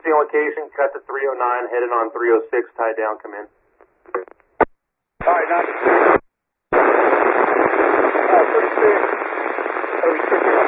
emergency on location, cut to 309, headed on 306, tied down, come in. Alright, 96. 36. Restricted